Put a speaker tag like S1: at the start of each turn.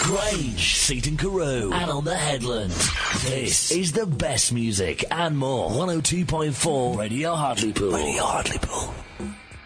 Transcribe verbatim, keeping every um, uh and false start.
S1: Grange, Seaton Carew, and on the Headland. This is the best music and more. one oh two point four Radio Hartlepool. Radio Hartlepool.